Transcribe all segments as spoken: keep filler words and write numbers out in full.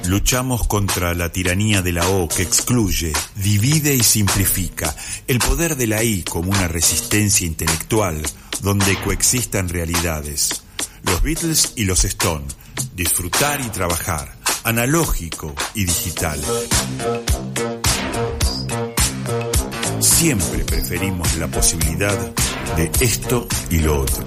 Luchamos contra la tiranía de la O que excluye, divide y simplifica, el poder de la I como una resistencia intelectual donde coexistan realidades. Los Beatles y los Stones, disfrutar y trabajar, analógico y digital. Siempre preferimos la posibilidad de esto y lo otro.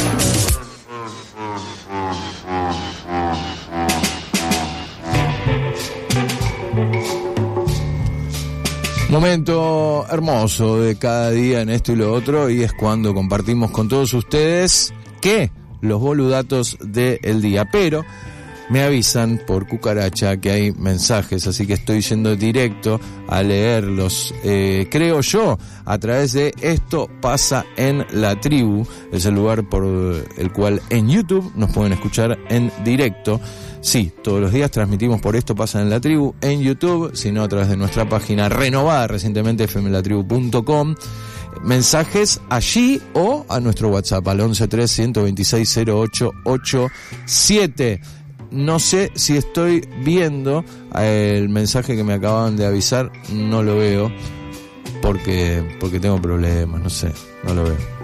Momento hermoso de cada día en esto y lo otro, y es cuando compartimos con todos ustedes que los boludatos del día. Pero me avisan por cucaracha que hay mensajes, así que estoy yendo directo a leerlos, eh, creo yo, a través de Esto Pasa en la Tribu. Es el lugar por el cual en YouTube nos pueden escuchar en directo. Sí, todos los días transmitimos por Esto Pasa en la Tribu en YouTube, sino a través de nuestra página renovada recientemente, f m la tribu punto com. Mensajes allí o a nuestro WhatsApp al once tres ciento veintiséis cero ocho ochenta y siete. No sé si estoy viendo el mensaje que me acaban de avisar, no lo veo porque porque tengo problemas, no sé, no lo veo.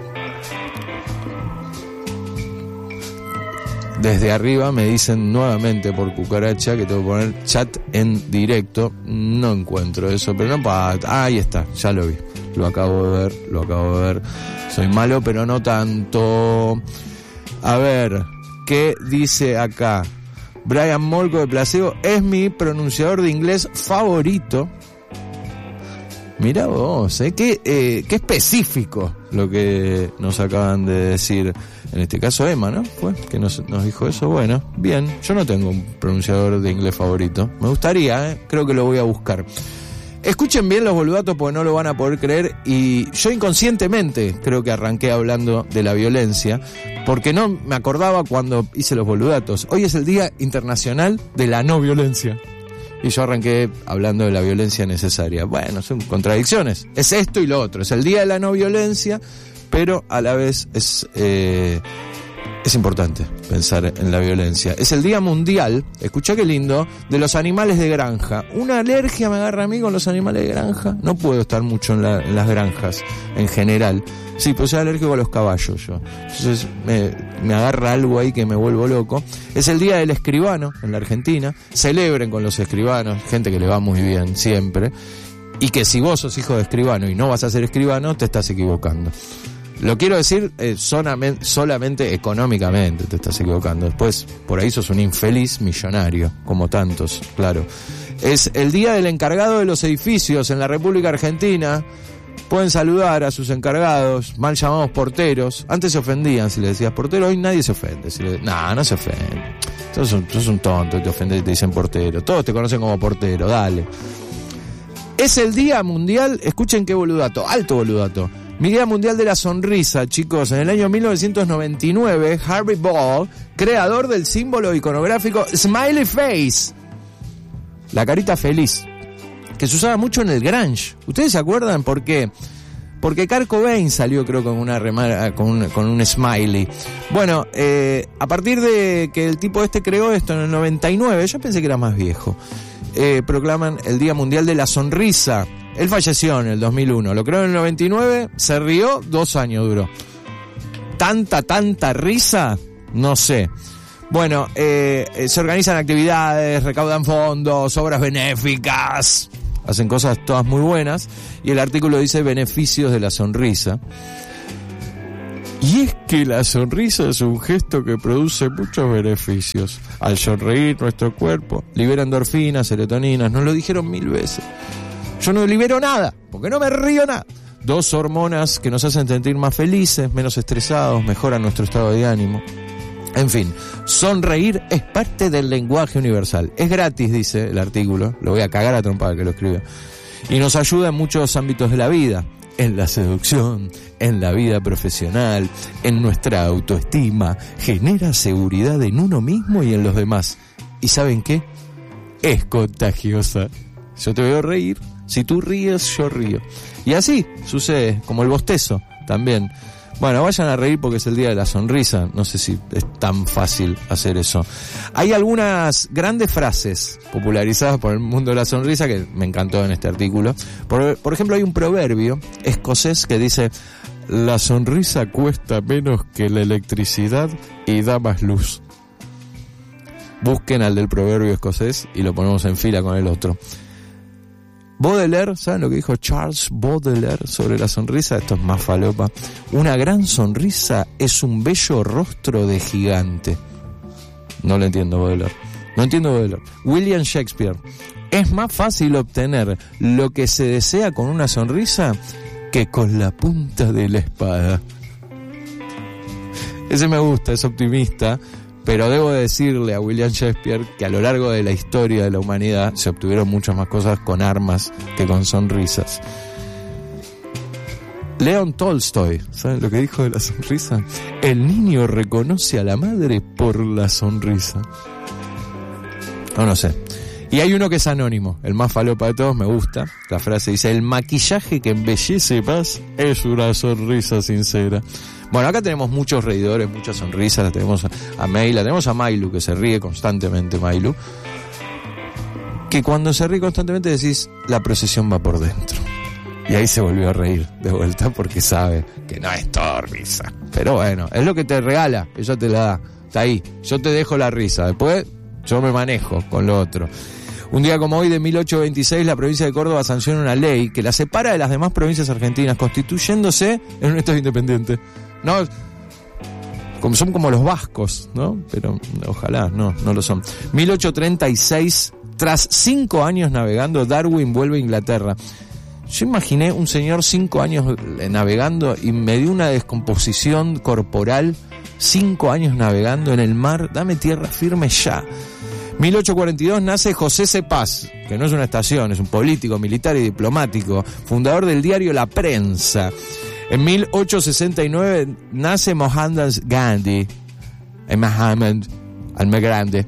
Desde arriba me dicen nuevamente por cucaracha que tengo que poner chat en directo. No encuentro eso, pero no pasa. Ah, ahí está, ya lo vi. Lo acabo de ver, lo acabo de ver. Soy malo, pero no tanto. A ver, ¿qué dice acá? Brian Molko de Placebo es mi pronunciador de inglés favorito. Mirá vos, ¿eh? Qué, eh, qué específico lo que nos acaban de decir. En este caso Emma, ¿no? Fue que nos, nos dijo eso. Bueno, bien, yo no tengo un pronunciador de inglés favorito. Me gustaría, ¿eh? Creo que lo voy a buscar. Escuchen bien los boludatos porque no lo van a poder creer. Y yo inconscientemente creo que arranqué hablando de la violencia, porque no me acordaba cuando hice los boludatos. Hoy es el Día Internacional de la No Violencia. Y yo arranqué hablando de la violencia necesaria. Bueno, son contradicciones. Es esto y lo otro. Es el Día de la No Violencia, pero a la vez es eh, es importante pensar en la violencia. Es el Día Mundial, escuchá qué lindo, de los animales de granja. Una alergia me agarra a mí con los animales de granja. No puedo estar mucho en, la, en las granjas en general. Sí, pues soy alérgico a los caballos yo. Entonces me, me agarra algo ahí que me vuelvo loco. Es el Día del Escribano en la Argentina. Celebren con los escribanos, gente que le va muy bien siempre. Y que si vos sos hijo de escribano y no vas a ser escribano, te estás equivocando. Lo quiero decir eh, solamente, solamente económicamente te estás equivocando. Después, por ahí sos un infeliz millonario, como tantos, claro. Es el Día del Encargado de los Edificios en la República Argentina. Pueden saludar a sus encargados, mal llamados porteros. Antes se ofendían si le decías portero, hoy nadie se ofende. Si le... No, no se ofende. Sos un, sos un tonto y te ofendes y te dicen portero. Todos te conocen como portero, dale. Es el Día Mundial, escuchen qué boludato, alto boludato. Mi Día Mundial de la Sonrisa, chicos. En el año mil novecientos noventa y nueve, Harry Ball, creador del símbolo iconográfico Smiley Face, la carita feliz, que se usaba mucho en el grunge. ¿Ustedes se acuerdan por qué? Porque Kurt Cobain salió, creo, con una remara, con un, con un smiley. Bueno, eh, a partir de que el tipo este creó esto en el noventa y nueve, yo pensé que era más viejo, eh, proclaman el Día Mundial de la Sonrisa. Él falleció en el dos mil uno, lo creó en el noventa y nueve, se rió, dos años duró. ¿Tanta, tanta risa? No sé. Bueno, eh, se organizan actividades, recaudan fondos, obras benéficas, hacen cosas todas muy buenas, y el artículo dice beneficios de la sonrisa. Y es que la sonrisa es un gesto que produce muchos beneficios. Al sonreír, nuestro cuerpo libera endorfinas, serotoninas, nos lo dijeron mil veces. Yo no libero nada, porque no me río nada. Dos hormonas que nos hacen sentir más felices, menos estresados, mejoran nuestro estado de ánimo. En fin, sonreír es parte del lenguaje universal. Es gratis, dice el artículo. Lo voy a cagar a trompada que lo escribe. Y nos ayuda en muchos ámbitos de la vida. En la seducción, en la vida profesional, en nuestra autoestima. Genera seguridad en uno mismo y en los demás. ¿Y saben qué? Es contagiosa. Yo te veo reír. Si tú ríes, yo río. Y así sucede, como el bostezo también. Bueno, vayan a reír porque es el día de la sonrisa. No sé si es tan fácil hacer eso. Hay algunas grandes frases popularizadas por el mundo de la sonrisa que me encantó en este artículo. Por, por ejemplo, hay un proverbio escocés que dice: la sonrisa cuesta menos que la electricidad y da más luz. Busquen al del proverbio escocés y lo ponemos en fila con el otro. Baudelaire, ¿saben lo que dijo Charles Baudelaire sobre la sonrisa? Esto es más falopa. Una gran sonrisa es un bello rostro de gigante. No lo entiendo, Baudelaire. No entiendo, Baudelaire. William Shakespeare. Es más fácil obtener lo que se desea con una sonrisa que con la punta de la espada. Ese me gusta, es optimista. Pero debo decirle a William Shakespeare que a lo largo de la historia de la humanidad se obtuvieron muchas más cosas con armas que con sonrisas. León Tolstoy, ¿saben lo que dijo de la sonrisa? El niño reconoce a la madre por la sonrisa. No, no sé. Y hay uno que es anónimo, el más falopa de todos, me gusta. La frase dice: el maquillaje que embellece más es una sonrisa sincera. Bueno, acá tenemos muchos reidores, muchas sonrisas. La tenemos a May, la tenemos a Mailu, que se ríe constantemente, Mailu. Que cuando se ríe constantemente decís: la procesión va por dentro. Y ahí se volvió a reír de vuelta porque sabe que no es todo risa. Pero bueno, es lo que te regala, ella te la da. Está ahí, yo te dejo la risa. Después yo me manejo con lo otro. Un día como hoy de mil ochocientos veintiséis, la provincia de Córdoba sanciona una ley que la separa de las demás provincias argentinas, constituyéndose en un estado independiente. No, como son como los vascos, ¿no? Pero ojalá, no, no lo son. mil ochocientos treinta y seis, tras cinco años navegando, Darwin vuelve a Inglaterra. Yo imaginé un señor cinco años navegando y me dio una descomposición corporal. Cinco años navegando en el mar, dame tierra firme ya. mil ochocientos cuarenta y dos nace José Cepaz, que no es una estación, es un político, militar y diplomático, fundador del diario La Prensa. En mil ochocientos sesenta y nueve nace Mohandas Gandhi, en Mohammed, al más grande.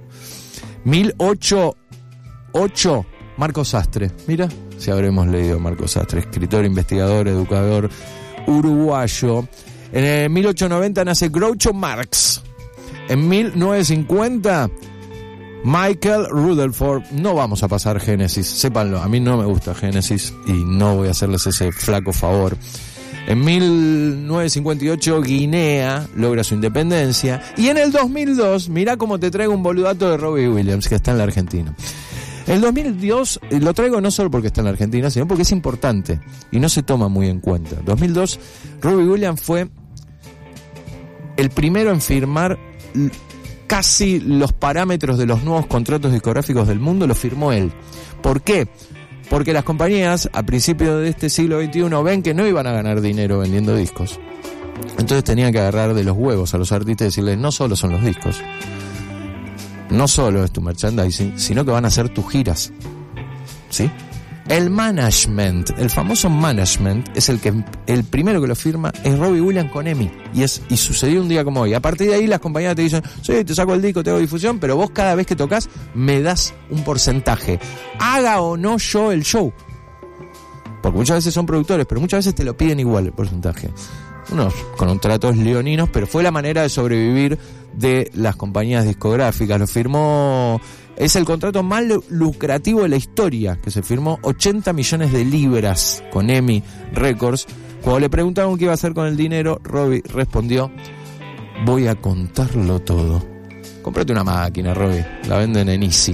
mil ochocientos ocho, Marco Sastre. Mira, si habremos leído Marco Sastre, escritor, investigador, educador uruguayo. En el mil ochocientos noventa nace Groucho Marx. En mil novecientos cincuenta, Michael Rutherford. No vamos a pasar Génesis, sépanlo, a mí no me gusta Génesis y no voy a hacerles ese flaco favor. En mil novecientos cincuenta y ocho, Guinea logra su independencia. Y en el dos mil dos, mirá cómo te traigo un boludato de Robbie Williams, que está en la Argentina. El dos mil dos lo traigo no solo porque está en la Argentina, sino porque es importante y no se toma muy en cuenta. dos mil dos, Robbie Williams fue el primero en firmar casi los parámetros de los nuevos contratos discográficos del mundo, lo firmó él. ¿Por qué? Porque las compañías a principios de este siglo veintiuno ven que no iban a ganar dinero vendiendo discos. Entonces tenían que agarrar de los huevos a los artistas y decirles: no solo son los discos, no solo es tu merchandising, sino que van a ser tus giras. ¿Sí? El management, el famoso management, es el que el primero que lo firma es Robbie Williams con EMI. Y es y sucedió un día como hoy. A partir de ahí las compañías te dicen: sí, te saco el disco, te hago difusión, pero vos cada vez que tocas me das un porcentaje. Haga o no yo el show. Porque muchas veces son productores, pero muchas veces te lo piden igual el porcentaje. Unos contratos leoninos, pero fue la manera de sobrevivir de las compañías discográficas. Lo firmó... Es el contrato más lucrativo de la historia, que se firmó ochenta millones de libras con EMI Records. Cuando le preguntaron qué iba a hacer con el dinero, Robbie respondió: voy a contarlo todo. Cómprate una máquina, Robbie, la venden en Easy.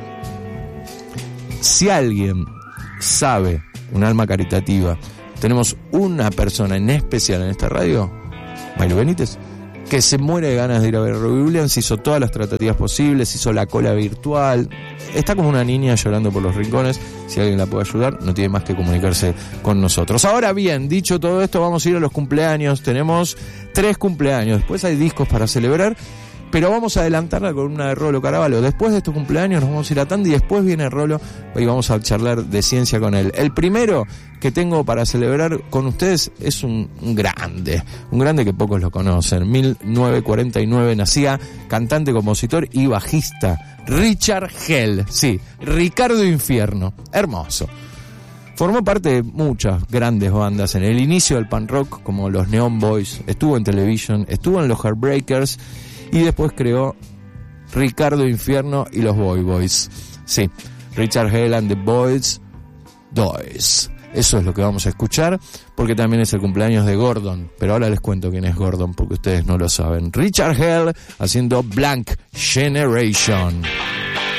Si alguien sabe, un alma caritativa, tenemos una persona en especial en esta radio, Mailu Benítez, que se muere de ganas de ir a ver a Robbie Williams, hizo todas las tratativas posibles, hizo la cola virtual, está como una niña llorando por los rincones. Si alguien la puede ayudar, no tiene más que comunicarse con nosotros. Ahora bien, dicho todo esto, vamos a ir a los cumpleaños. Tenemos tres cumpleaños, después hay discos para celebrar, pero vamos a adelantar la columna de Rolo Caravalo. Después de estos cumpleaños nos vamos a ir a Tandy y después viene Rolo y vamos a charlar de ciencia con él. El primero que tengo para celebrar con ustedes es un, un grande, un grande que pocos lo conocen. mil novecientos cuarenta y nueve nacía cantante, compositor y bajista Richard Hell, sí, Ricardo Infierno, hermoso. Formó parte de muchas grandes bandas en el inicio del punk rock, como los Neon Boys, estuvo en Television, estuvo en los Heartbreakers y después creó Ricardo Infierno y los Boy Boys. Sí, Richard Hell and the Boys Boys. Eso es lo que vamos a escuchar, porque también es el cumpleaños de Gordon. Pero ahora les cuento quién es Gordon, porque ustedes no lo saben. Richard Hell haciendo Blank Generation.